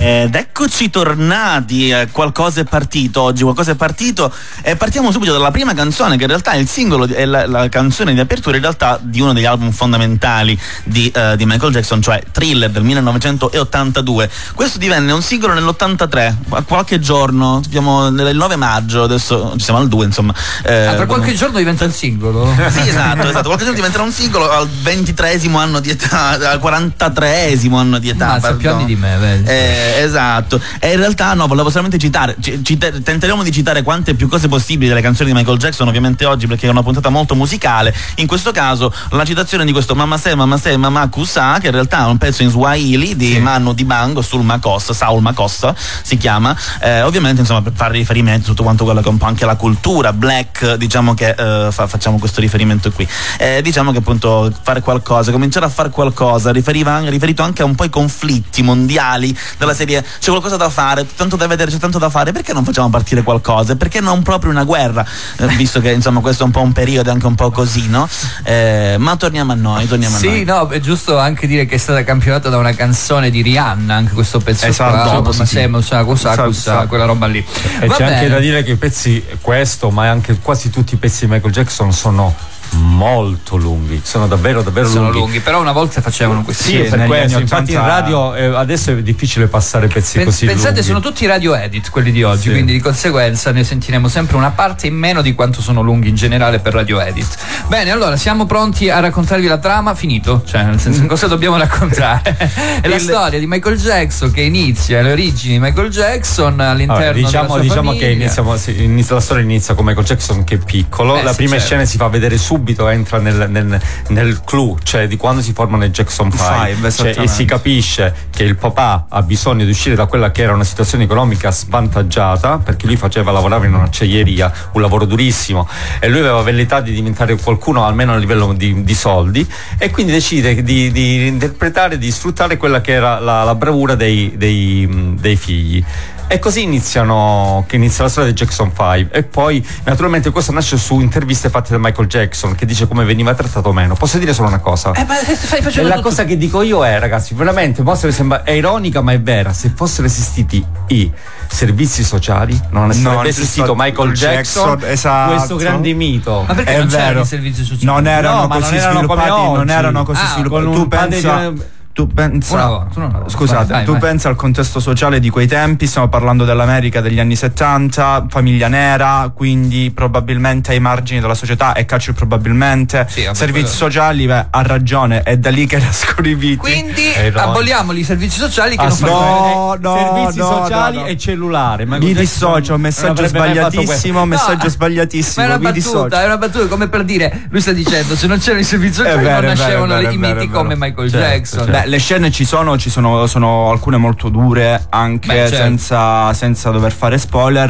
Ed eccoci tornati, qualcosa è partito oggi, qualcosa è partito e partiamo subito dalla prima canzone, che in realtà è il singolo, è la canzone di apertura in realtà di uno degli album fondamentali di Michael Jackson, cioè Thriller del 1982. Questo divenne un singolo nell'83, qualche giorno, abbiamo il 9 maggio, adesso ci siamo al 2 insomma. Tra qualche giorno diventa il singolo. Sì, esatto, qualche giorno diventerà un singolo al 23esimo anno di età, al 43esimo anno di età. Ma più anni di me, vedi. Esatto. E in realtà no, volevo solamente citare, tenteremo di citare quante più cose possibili delle canzoni di Michael Jackson, ovviamente oggi, perché è una puntata molto musicale. In questo caso la citazione di questo Mama Se Mama Kusa, che in realtà è un pezzo in Swahili di Manu Dibango, Saul Makossa si chiama, ovviamente insomma per fare riferimento a tutto quanto quello che è un po' anche la cultura black, diciamo che facciamo questo riferimento qui, diciamo che appunto fare qualcosa, cominciare a fare qualcosa riferito anche a un po' ai conflitti mondiali della serie, c'è qualcosa da fare, tanto da vedere, c'è tanto da fare, perché non facciamo partire qualcosa, perché non proprio una guerra, visto che insomma questo è un po' un periodo anche un po' così, no? Ma torniamo a noi. Sì, no, è giusto anche dire che è stata campionata da una canzone di Rihanna, anche questo pezzo, esatto, qua, quella roba lì. E c'è anche da dire che i pezzi, questo, ma anche quasi tutti i pezzi di Michael Jackson sono molto lunghi, sono davvero lunghi, però una volta facevano questi per questo, infatti in radio adesso è difficile passare pezzi così pensate lunghi. Sono tutti radio edit quelli di oggi, quindi di conseguenza ne sentiremo sempre una parte in meno di quanto sono lunghi in generale per radio edit. Bene, allora siamo pronti a raccontarvi la trama, finito, cioè nel senso cosa dobbiamo raccontare. È la storia di Michael Jackson che inizia, le origini di Michael Jackson all'interno della sua famiglia. Che la storia inizia con Michael Jackson che è piccolo, la prima scena si fa vedere subito, entra nel clou, cioè di quando si formano i Jackson 5, e si capisce che il papà ha bisogno di uscire da quella che era una situazione economica svantaggiata, perché lui lavorava in un'acciaieria, un lavoro durissimo, e lui aveva velleità di diventare qualcuno almeno a livello di soldi, e quindi decide di interpretare, di sfruttare quella che era la bravura dei figli. E così inizia la storia dei Jackson 5, e poi naturalmente questo nasce su interviste fatte da Michael Jackson, che dice come veniva trattato o meno. Posso dire solo una cosa? La cosa che dico io è, ragazzi, veramente è ironica ma è vera: se fossero esistiti i servizi sociali non sarebbe esistito Michael Jackson, esatto. Questo grande mito. Ma perché non c'erano i servizi sociali? Non erano così sviluppati, tu pensa tu pensa al contesto sociale di quei tempi, stiamo parlando dell'America degli anni 70, famiglia nera, quindi probabilmente ai margini della società, e caccio probabilmente servizi sociali, ha ragione, è da lì che nascono i viti. Quindi aboliamo i servizi sociali che non fanno servizi sociali e cellulare. Mi dissocio, messaggio sbagliatissimo, Ma è una battuta come per dire, lui sta dicendo se non c'erano i servizi sociali non nascevano i miti come Michael Jackson. Beh, le scene ci sono alcune molto dure, anche senza dover fare spoiler.